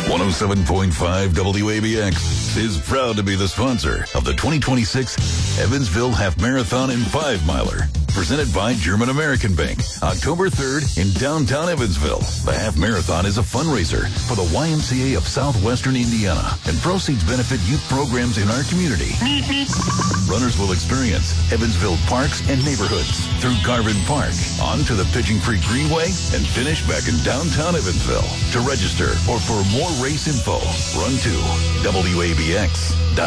107.5 WABX is proud to be the sponsor of the 2026 Evansville Half Marathon and 5-Miler. Presented by German American Bank, October 3rd in downtown Evansville. The Half Marathon is a fundraiser for the YMCA of Southwestern Indiana, and proceeds benefit youth programs in our community. Runners will experience Evansville parks and neighborhoods through Garvin Park, onto the Pigeon Creek Greenway, and finish back in downtown Evansville. To register or for more race info, run to WABX.com.